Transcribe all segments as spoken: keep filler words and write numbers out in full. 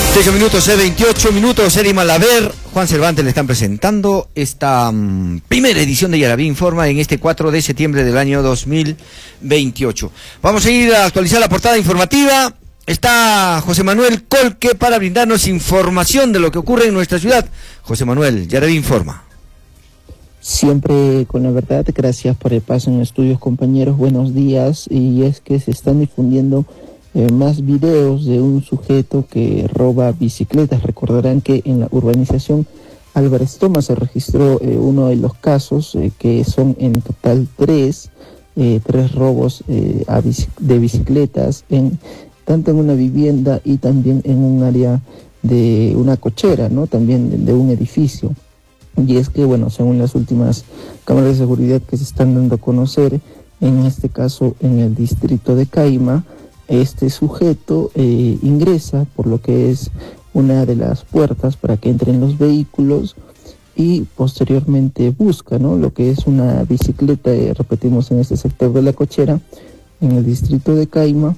dieciocho minutos, eh, veintiocho minutos, Eri Malaver, Juan Cervantes le están presentando esta um, primera edición de Yaraví Informa en este cuatro de septiembre del año dos mil veintiocho. Vamos a ir a actualizar la portada informativa. Está José Manuel Colque para brindarnos información de lo que ocurre en nuestra ciudad. José Manuel, Yaraví Informa. Siempre con la verdad, gracias por el paso en estudios, compañeros, buenos días. Y es que se están difundiendo eh, más videos de un sujeto que roba bicicletas. Recordarán que en la urbanización Álvarez Thomas se registró eh, uno de los casos, eh, que son en total tres, eh, tres robos eh, a bici de bicicletas, en, tanto en una vivienda y también en un área de una cochera, ¿no? También de, de un edificio. Y es que, bueno, según las últimas cámaras de seguridad que se están dando a conocer, en este caso en el distrito de Caima, este sujeto eh, ingresa por lo que es una de las puertas para que entren los vehículos y posteriormente busca, ¿no?, lo que es una bicicleta, eh, repetimos, en este sector de la cochera, en el distrito de Caima,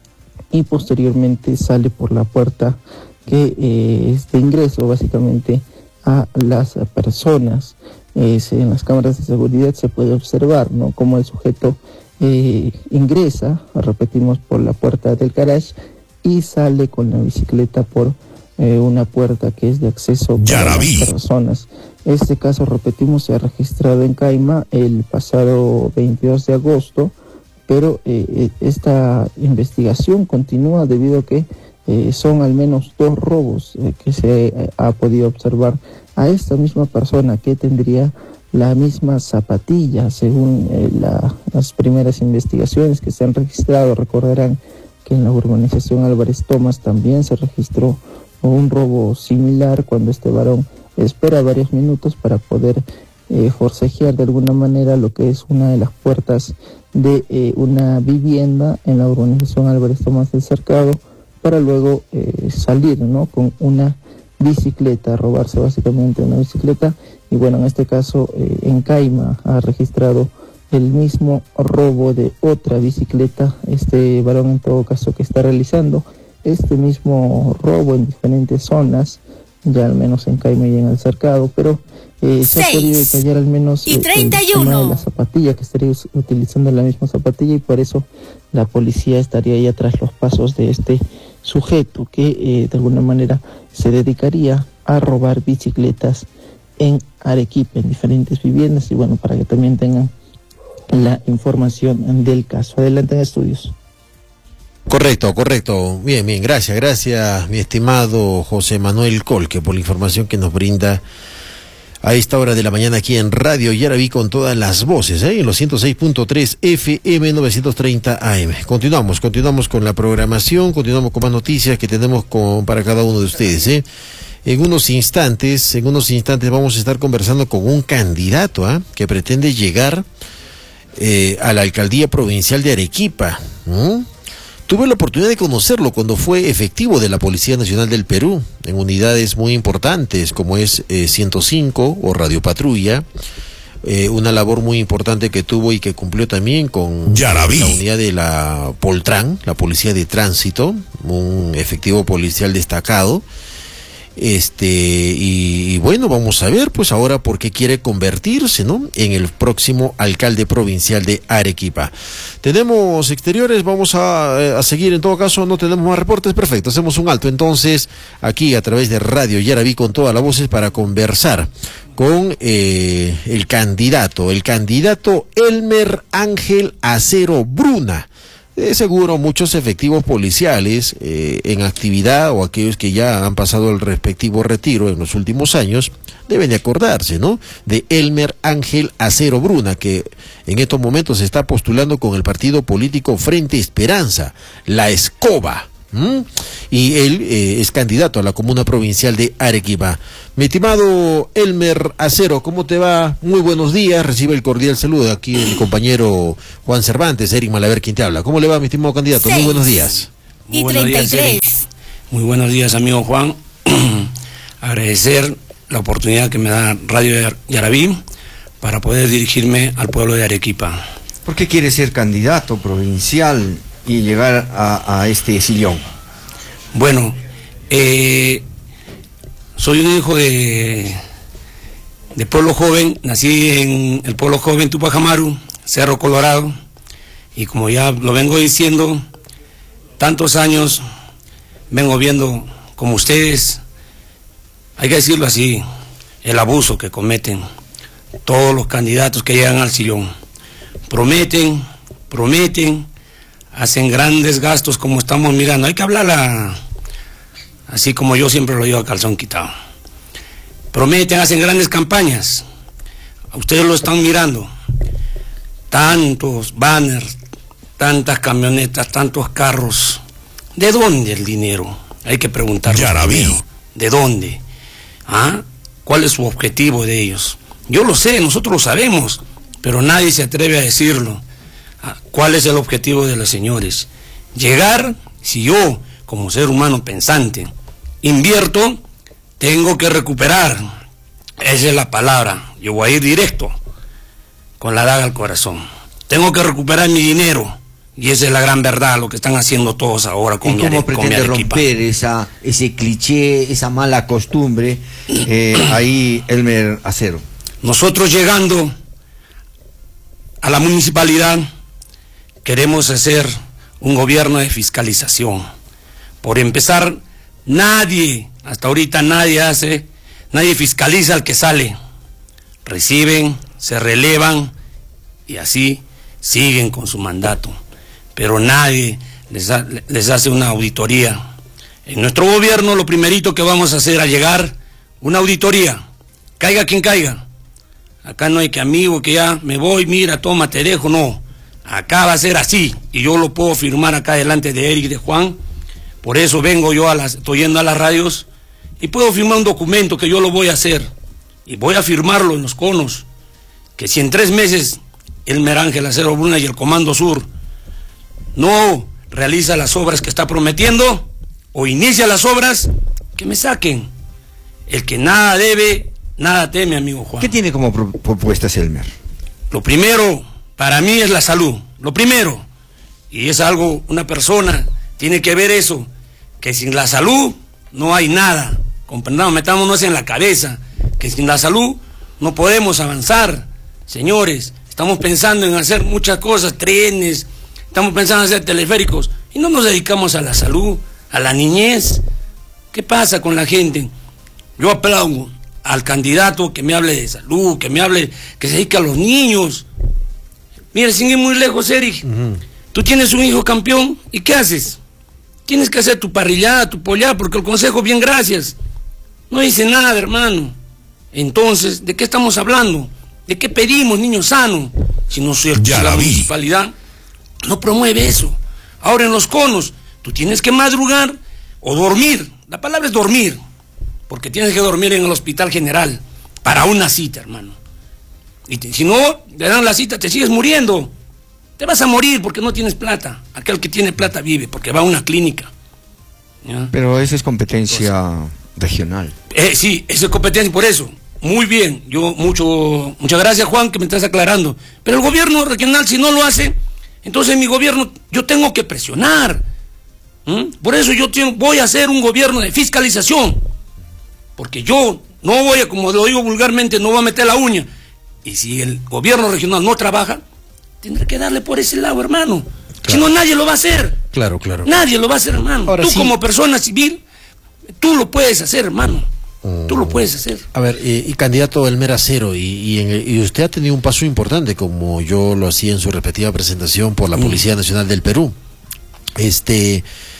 y posteriormente sale por la puerta que eh, es de ingreso básicamente a las personas. Eh, en las cámaras de seguridad se puede observar, ¿no?, cómo el sujeto eh, ingresa, repetimos, por la puerta del garage y sale con la bicicleta por eh, una puerta que es de acceso para las personas. Este caso, repetimos, se ha registrado en Caima el pasado veintidós de agosto, pero eh, esta investigación continúa debido a que Eh, son al menos dos robos eh, que se eh, ha podido observar a esta misma persona, que tendría la misma zapatilla, según eh, la, las primeras investigaciones que se han registrado. Recordarán que en la urbanización Álvarez Thomas también se registró un robo similar, cuando este varón espera varios minutos para poder eh, forcejear de alguna manera lo que es una de las puertas de eh, una vivienda en la urbanización Álvarez Thomas del Cercado, para luego eh, salir, ¿no?, con una bicicleta, robarse básicamente una bicicleta. Y bueno, en este caso eh, en Caima ha registrado el mismo robo de otra bicicleta, este varón en todo caso que está realizando este mismo robo en diferentes zonas, ya al menos en Caima y en el Cercado, pero eh, se ha podido detallar al menos eh, el tema de la zapatilla, que estaría utilizando la misma zapatilla, y por eso la policía estaría ahí atrás los pasos de este sujeto que eh, de alguna manera se dedicaría a robar bicicletas en Arequipa, en diferentes viviendas. Y bueno, para que también tengan la información del caso. Adelante en estudios. Correcto, correcto. Bien, bien, gracias, gracias, mi estimado José Manuel Colque, por la información que nos brinda a esta hora de la mañana aquí en Radio Yaraví, con todas las voces, ¿eh? En los ciento seis punto tres F M, novecientos treinta A M. Continuamos, continuamos con la programación, continuamos con más noticias que tenemos con, para cada uno de ustedes, ¿eh? En unos instantes, en unos instantes vamos a estar conversando con un candidato, ¿eh?, que pretende llegar eh, a la alcaldía provincial de Arequipa. ¿Mm? Tuve la oportunidad de conocerlo cuando fue efectivo de la Policía Nacional del Perú, en unidades muy importantes como es eh, ciento cinco o Radio Patrulla, eh, una labor muy importante que tuvo y que cumplió también con Yaraví, la unidad de la Poltran, la Policía de Tránsito, un efectivo policial destacado. Este, y, y bueno, vamos a ver pues ahora por qué quiere convertirse, ¿no?, en el próximo alcalde provincial de Arequipa. Tenemos exteriores, vamos a, a seguir, en todo caso no tenemos más reportes, perfecto, hacemos un alto entonces aquí a través de Radio Yaraví con todas las voces para conversar con eh, el candidato, el candidato Elmer Ángel Acero Bruna. De seguro muchos efectivos policiales eh, en actividad, o aquellos que ya han pasado el respectivo retiro en los últimos años, deben de acordarse, ¿no?, de Elmer Ángel Acero Bruna, que en estos momentos se está postulando con el partido político Frente Esperanza, La Escoba. ¿Mm? Y él eh, es candidato a la comuna provincial de Arequipa. Mi estimado Elmer Acero, ¿cómo te va? Muy buenos días, recibe el cordial saludo aquí el compañero Juan Cervantes, Eri Malaver, quien te habla. ¿Cómo le va, mi estimado candidato? Muy buenos días. Muy buenos días, Eri. Muy buenos días, amigo Juan. Agradecer la oportunidad que me da Radio Yaraví para poder dirigirme al pueblo de Arequipa. ¿Por qué quiere ser candidato provincial y llegar a, a este sillón? Bueno, Eh, soy un hijo de, de Pueblo Joven, nací en el Pueblo Joven Tupac Amaru, Cerro Colorado, y como ya lo vengo diciendo, tantos años vengo viendo como ustedes, hay que decirlo así, el abuso que cometen todos los candidatos que llegan al sillón. Prometen, prometen, hacen grandes gastos como estamos mirando. Hay que hablarla así como yo siempre lo digo a calzón quitado. Prometen, hacen grandes campañas. Ustedes lo están mirando. Tantos banners, tantas camionetas, tantos carros. ¿De dónde el dinero? Hay que preguntar. Yarabí. ¿De dónde? ¿Ah? ¿Cuál es su objetivo de ellos? Yo lo sé, nosotros lo sabemos, pero nadie se atreve a decirlo. ¿Cuál es el objetivo de los señores? Llegar, si yo, como ser humano pensante, invierto, tengo que recuperar. Esa es la palabra. Yo voy a ir directo, con la daga al corazón. Tengo que recuperar mi dinero. Y esa es la gran verdad, lo que están haciendo todos ahora con ¿Y mi cómo are, pretende con mi romper esa, ese cliché, esa mala costumbre, eh, ahí, Elmer Acero? Nosotros llegando a la municipalidad queremos hacer un gobierno de fiscalización. Por empezar, nadie, hasta ahorita nadie hace, nadie fiscaliza al que sale. Reciben, se relevan y así siguen con su mandato. Pero nadie les, ha, les hace una auditoría. En nuestro gobierno lo primerito que vamos a hacer al llegar, una auditoría, caiga quien caiga. Acá no hay que amigo, que ya me voy, mira, toma, te dejo, no. Acá va a ser así, y yo lo puedo firmar acá delante de Eric, de Juan. Por eso vengo yo, a las, estoy yendo a las radios, y puedo firmar un documento que yo lo voy a hacer. Y voy a firmarlo en los conos, que si en tres meses Elmer Ángel Acero Bruna y el Comando Sur no realiza las obras que está prometiendo, o inicia las obras, que me saquen. El que nada debe, nada teme, amigo Juan. ¿Qué tiene como pro propuestas Elmer? Lo primero, para mí, es la salud. Lo primero. Y es algo, una persona tiene que ver eso, que sin la salud no hay nada. Comprendamos, metámonos en la cabeza, que sin la salud no podemos avanzar. Señores, estamos pensando en hacer muchas cosas, trenes, estamos pensando en hacer teleféricos, y no nos dedicamos a la salud, a la niñez. ¿Qué pasa con la gente? Yo aplaudo al candidato que me hable de salud, que me hable, que se dedique a los niños. Mira, sin ir muy lejos, Eric, uh-huh. Tú tienes un hijo campeón, ¿y qué haces? Tienes que hacer tu parrillada, tu pollada, porque el consejo, bien, gracias. No dice nada, hermano. Entonces, ¿de qué estamos hablando? ¿De qué pedimos, niño sano? Si no soy el, la municipalidad no promueve eso. Ahora en los conos, tú tienes que madrugar o dormir. La palabra es dormir, porque tienes que dormir en el hospital general para una cita, hermano. Y te, si no te dan la cita, te sigues muriendo. Te vas a morir porque no tienes plata. Aquel que tiene plata vive porque va a una clínica. ¿Ya? Pero esa es competencia Entonces, regional. Eh, sí, esa es competencia, por eso. Muy bien, yo mucho, muchas gracias, Juan, que me estás aclarando. Pero el gobierno regional, si no lo hace, entonces mi gobierno, yo tengo que presionar. ¿Mm? Por eso yo tengo, voy a hacer un gobierno de fiscalización. Porque yo no voy a, como lo digo vulgarmente, no voy a meter la uña. Y si el gobierno regional no trabaja, tendré que darle por ese lado, hermano. Claro. Si no, nadie lo va a hacer. Claro, claro. Nadie lo va a hacer, hermano. Ahora, tú sí, como persona civil, tú lo puedes hacer, hermano. Mm. Tú lo puedes hacer. A ver, eh, y candidato Elmer Acero, y, y, en el, y usted ha tenido un paso importante, como yo lo hacía en su respectiva presentación por la mm. Policía Nacional del Perú. Este...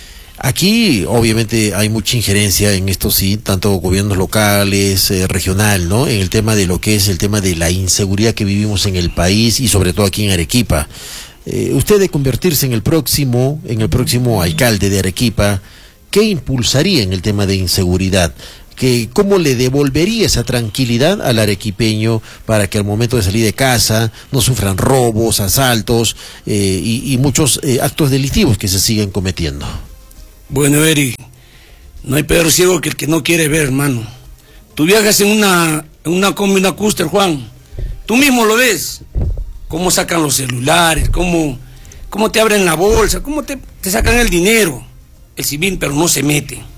Aquí obviamente hay mucha injerencia en esto, sí, tanto gobiernos locales, eh, regional, ¿no? En el tema de lo que es el tema de la inseguridad que vivimos en el país y sobre todo aquí en Arequipa. Eh, usted de convertirse en el próximo, en el próximo alcalde de Arequipa, ¿qué impulsaría en el tema de inseguridad? Que, ¿cómo le devolvería esa tranquilidad al arequipeño para que al momento de salir de casa no sufran robos, asaltos eh, y, y muchos eh, actos delictivos que se siguen cometiendo? Bueno, Eri, no hay peor ciego que el que no quiere ver, hermano. Tú viajas en una, en una combi, una Custer, Juan. Tú mismo lo ves. Cómo sacan los celulares, cómo, cómo te abren la bolsa, cómo te, te sacan el dinero. El civil, pero no se mete.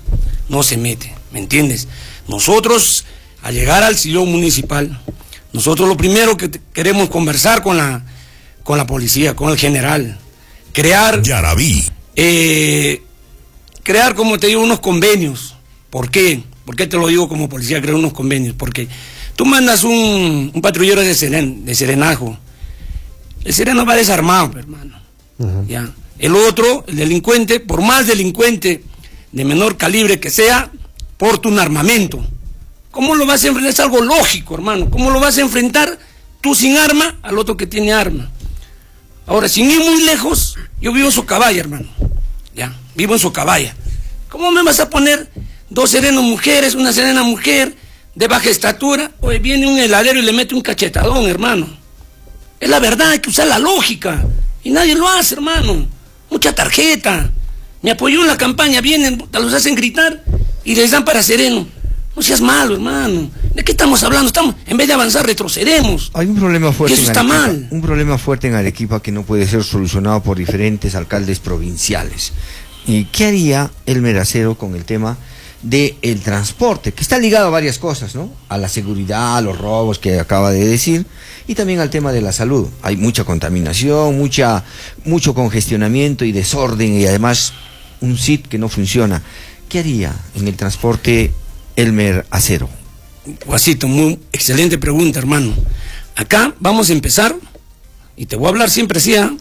no se mete, ¿me entiendes? Nosotros, al llegar al sillón municipal, nosotros lo primero que queremos conversar con la, con la policía, con el general, crear... Yaraví. Eh, crear, como te digo, unos convenios. ¿Por qué? ¿Por qué te lo digo como policía, crear unos convenios? Porque tú mandas un, un patrullero de, seren, de serenajo, el sereno va desarmado, hermano. Uh-huh. ¿Ya? El otro, el delincuente, por más delincuente de menor calibre que sea, porta un armamento. ¿Cómo lo vas a enfrentar? Es algo lógico, hermano. ¿Cómo lo vas a enfrentar tú sin arma al otro que tiene arma? Ahora, sin ir muy lejos, yo vivo en Socabaya, hermano. Ya, vivo en Socabaya. ¿Cómo me vas a poner dos serenos mujeres, una serena mujer de baja estatura? Oye, viene un heladero y le mete un cachetadón, hermano. Es la verdad, hay que usar la lógica. Y nadie lo hace, hermano. Mucha tarjeta. Me apoyó en la campaña, vienen, te los hacen gritar y les dan para sereno. No seas malo, hermano. ¿De qué estamos hablando? Estamos, en vez de avanzar, retrocedemos. Hay un problema fuerte. Y eso en está Arequipa, mal. Un problema fuerte en Arequipa que no puede ser solucionado por diferentes alcaldes provinciales. ¿Y qué haría Elmer Acero con el tema del transporte? Que está ligado a varias cosas, ¿no? A la seguridad, a los robos que acaba de decir, y también al tema de la salud. Hay mucha contaminación, mucha, mucho congestionamiento y desorden, y además un S I T que no funciona. ¿Qué haría en el transporte Elmer Acero? Juancito, muy excelente pregunta, hermano. Acá vamos a empezar, y te voy a hablar siempre así, ¿eh?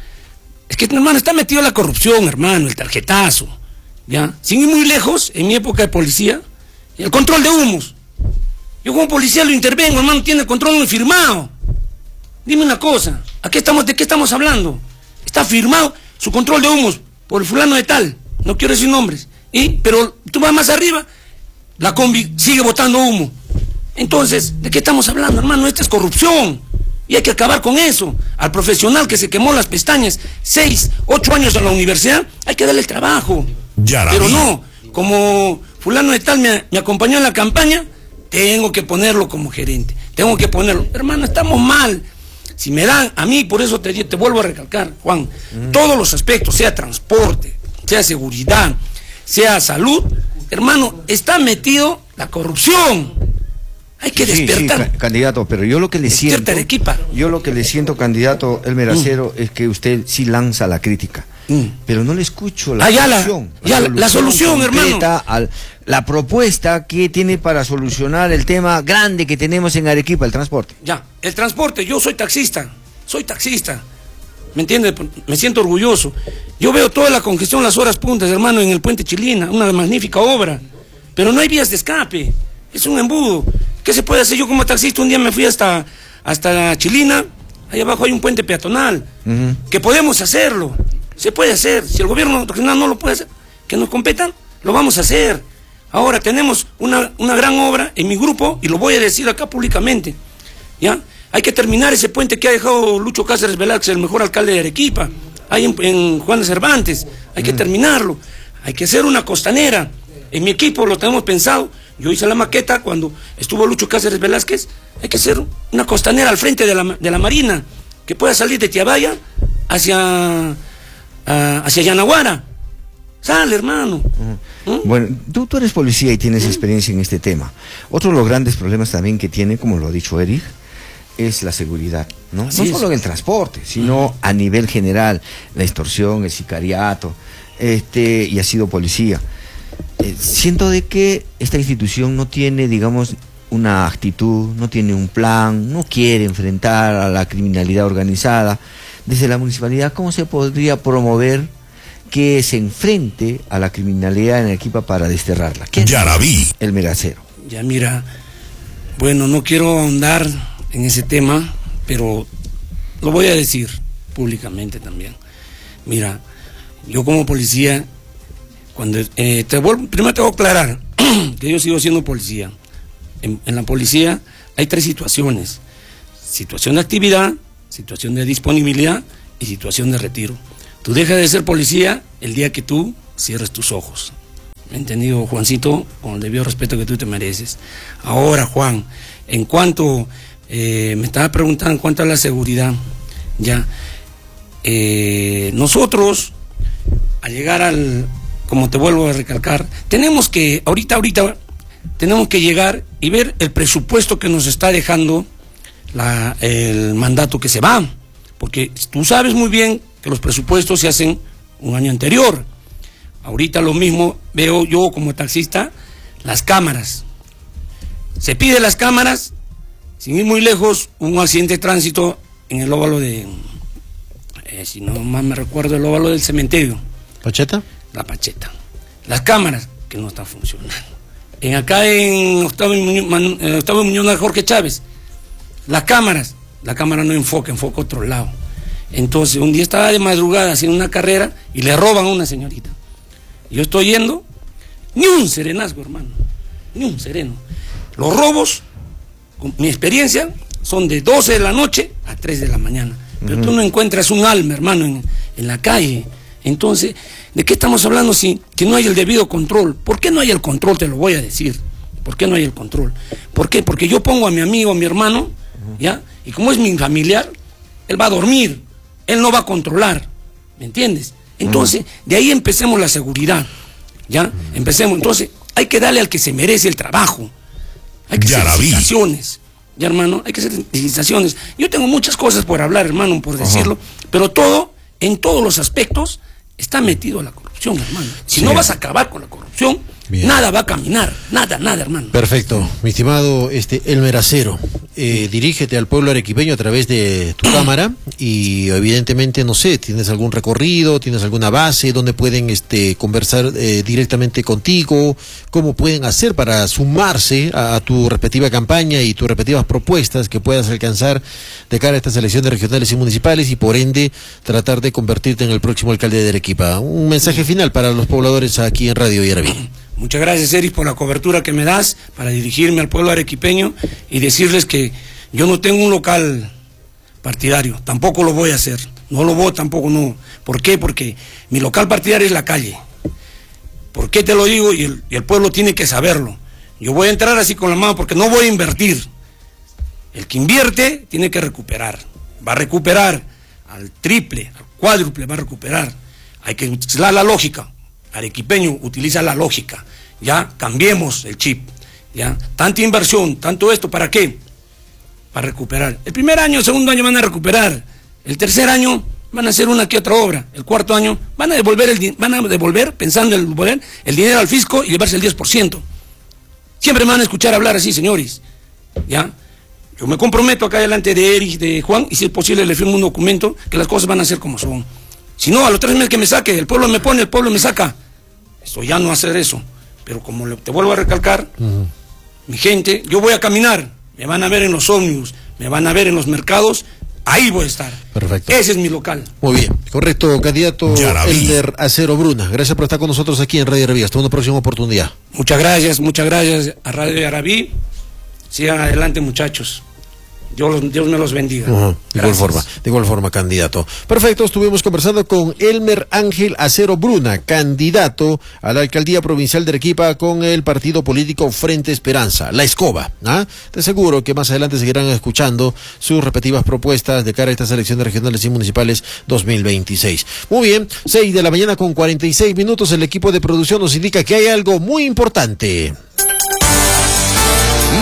Es que, hermano, está metido la corrupción, hermano, el tarjetazo, ¿ya? Sin ir muy lejos, en mi época de policía, el control de humos. Yo como policía lo intervengo, hermano, tiene el control muy firmado. Dime una cosa, ¿a qué estamos, ¿de qué estamos hablando? Está firmado su control de humos por el fulano de tal, no quiero decir nombres, ¿y? Pero tú vas más arriba, la combi sigue botando humo. Entonces, ¿de qué estamos hablando, hermano? Esta es corrupción. Y hay que acabar con eso. Al profesional que se quemó las pestañas, seis, ocho años en la universidad, hay que darle el trabajo. Yaraví. Pero no, como fulano de tal me, me acompañó en la campaña, tengo que ponerlo como gerente. Tengo que ponerlo. Hermano, estamos mal. Si me dan, a mí, por eso te, te vuelvo a recalcar, Juan, mm. todos los aspectos, sea transporte, sea seguridad, sea salud, hermano, está metido la corrupción. Hay que sí, despertar. Sí, candidato, pero yo lo que le siento, yo lo que le siento, candidato Elmer Acero, mm. es que usted sí lanza la crítica, mm. pero no le escucho la ah, ya solución. La, ya la, la solución, hermano. Al, la propuesta que tiene para solucionar el tema grande que tenemos en Arequipa, el transporte. Ya, el transporte, yo soy taxista, soy taxista. ¿Me entiendes? Me siento orgulloso. Yo veo toda la congestión, las horas puntas, hermano, en el puente Chilina, una magnífica obra, pero no hay vías de escape, es un embudo. ¿Qué se puede hacer? Yo como taxista un día me fui hasta, hasta Chilina, ahí abajo hay un puente peatonal, uh-huh. que podemos hacerlo, se puede hacer. Si el gobierno regional no lo puede hacer, que nos competan, lo vamos a hacer. Ahora tenemos una, una gran obra en mi grupo, y lo voy a decir acá públicamente, ¿ya? Hay que terminar ese puente que ha dejado Lucho Cáceres Velázquez, el mejor alcalde de Arequipa, ahí en, en Juan de Cervantes, hay uh-huh. que terminarlo. Hay que hacer una costanera, en mi equipo lo tenemos pensado. Yo hice la maqueta cuando estuvo Lucho Cáceres Velázquez. Hay que hacer una costanera al frente de la, de la Marina, que pueda salir de Tiabaya hacia, uh, hacia Yanaguara. Sale, hermano. Uh-huh. ¿Mm? Bueno, tú, tú eres policía y tienes ¿Mm? experiencia en este tema. Otro de los grandes problemas también que tiene, como lo ha dicho Eric, es la seguridad, ¿no? Así no es. Solo en el transporte, sino uh-huh. a nivel general, la extorsión, el sicariato, este, y ha sido policía. Eh, siento de que esta institución no tiene, digamos, una actitud, no tiene un plan, no quiere enfrentar a la criminalidad organizada. Desde la municipalidad, ¿cómo se podría promover que se enfrente a la criminalidad en Arequipa para desterrarla? ¿Qué Yaraví. Elmer Acero? Ya mira, bueno, no quiero ahondar en ese tema, pero lo voy a decir públicamente también. Mira, yo como policía, cuando eh, te vuelvo, primero te voy a aclarar que yo sigo siendo policía. En, en la policía hay tres situaciones: situación de actividad, situación de disponibilidad y situación de retiro. Tú dejas de ser policía el día que tú cierres tus ojos. ¿Me he entendido, Juancito? Con el debido respeto que tú te mereces. Ahora, Juan, en cuanto eh, me estaba preguntando en cuanto a la seguridad, ya eh, nosotros al llegar al como te vuelvo a recalcar, tenemos que, ahorita, ahorita, tenemos que llegar y ver el presupuesto que nos está dejando la, el mandato que se va, porque tú sabes muy bien que los presupuestos se hacen un año anterior. Ahorita lo mismo veo yo como taxista, las cámaras. Se pide las cámaras, sin ir muy lejos, un accidente de tránsito en el óvalo de, eh, si no más me recuerdo, el óvalo del cementerio. ¿Pacheta? La Pacheta. Las cámaras que no están funcionando. En acá en Octavio Muñoz, eh, Octavio Muñoz Jorge Chávez, las cámaras, la cámara no enfoca, enfoca a otro lado. Entonces, un día estaba de madrugada haciendo una carrera y le roban a una señorita. Yo estoy yendo, ni un serenazgo, hermano, ni un sereno. Los robos, con mi experiencia, son de doce de la noche a tres de la mañana. Pero uh-huh. tú no encuentras un alma, hermano, en, en la calle. Entonces, ¿de qué estamos hablando si, si no hay el debido control? ¿Por qué no hay el control? Te lo voy a decir. ¿Por qué no hay el control? ¿Por qué? Porque yo pongo a mi amigo, a mi hermano, uh-huh. ¿ya? Y como es mi familiar, él va a dormir, él no va a controlar, ¿me entiendes? Entonces, uh-huh. de ahí empecemos la seguridad, ¿ya? Uh-huh. Empecemos. Entonces, hay que darle al que se merece el trabajo. Hay que hacer licitaciones, ya, hermano, hay que hacer licitaciones. Yo tengo muchas cosas por hablar, hermano, por decirlo, uh-huh. pero todo, en todos los aspectos, está metido a la corrupción, hermano. Si sí. no vas a acabar con la corrupción, bien. nada va a caminar, nada, nada, hermano. Perfecto, mi estimado este Elmer Acero, eh, dirígete al pueblo arequipeño a través de tu cámara y evidentemente, no sé, tienes algún recorrido, tienes alguna base donde pueden este conversar eh, directamente contigo, cómo pueden hacer para sumarse a, a tu respectiva campaña y tus respectivas propuestas que puedas alcanzar de cara a estas elecciones regionales y municipales y por ende tratar de convertirte en el próximo alcalde de Arequipa. Un mensaje final para los pobladores aquí en Radio Yaraví. Muchas gracias, Eris, por la cobertura que me das para dirigirme al pueblo arequipeño y decirles que yo no tengo un local partidario, tampoco lo voy a hacer, no lo voy tampoco, no. ¿Por qué? Porque mi local partidario es la calle. ¿Por qué te lo digo? Y el, y el pueblo tiene que saberlo. Yo voy a entrar así con la mano porque no voy a invertir. El que invierte tiene que recuperar, va a recuperar al triple, al cuádruple, va a recuperar. Hay que utilizar la lógica. Arequipeño utiliza la lógica, ya cambiemos el chip, ya tanta inversión, tanto esto, ¿para qué? Para recuperar. El primer año, el segundo año van a recuperar, el tercer año van a hacer una que otra obra, el cuarto año van a devolver el van a devolver pensando en devolver el dinero al fisco y llevarse el diez por ciento. Siempre me van a escuchar hablar así, señores, ya. Yo me comprometo acá delante de Eric, de Juan, y si es posible le firmo un documento que las cosas van a ser como son. Si no, a los tres meses que me saque, el pueblo me pone, el pueblo me saca. Esto ya no hacer eso. Pero como te vuelvo a recalcar, uh-huh. mi gente, yo voy a caminar, me van a ver en los ómnibus, me van a ver en los mercados, ahí voy a estar. Perfecto. Ese es mi local. Muy bien, correcto, candidato Elmer Acero Bruna. Gracias por estar con nosotros aquí en Radio Yaraví. Hasta una próxima oportunidad. Muchas gracias, muchas gracias a Radio Yaraví. Sigan adelante, muchachos. Dios, Dios me los bendiga. Uh-huh. De igual forma, de igual forma, candidato. Perfecto, estuvimos conversando con Elmer Ángel Acero Bruna, candidato a la alcaldía provincial de Arequipa con el partido político Frente Esperanza, La Escoba. ¿Ah? Te aseguro que más adelante seguirán escuchando sus respectivas propuestas de cara a estas elecciones regionales y municipales dos mil veintiséis. Muy bien, seis de la mañana con cuarenta y seis minutos, el equipo de producción nos indica que hay algo muy importante.